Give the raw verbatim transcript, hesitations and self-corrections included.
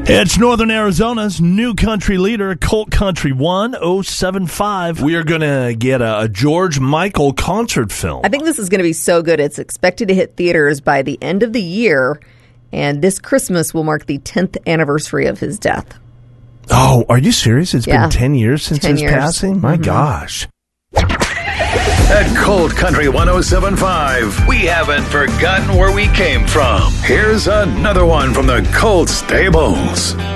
It's Northern Arizona's new country leader, Colt Country one oh seven five. We are going to get a, a George Michael concert film. I think this is going to be so good. It's expected to hit theaters by the end of the year, and this Christmas will mark the tenth anniversary of his death. Oh, are you serious? It's Yeah. been ten years since ten his years. passing? My Mhm. gosh. At Colt Country one oh seven five, we haven't forgotten where we came from. Here's another one from the Colt Stables.